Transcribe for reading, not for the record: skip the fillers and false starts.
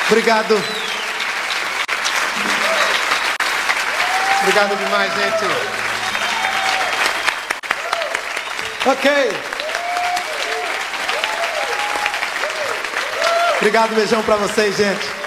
Obrigado. Obrigado demais, gente. Ok. Obrigado, beijão pra vocês, gente.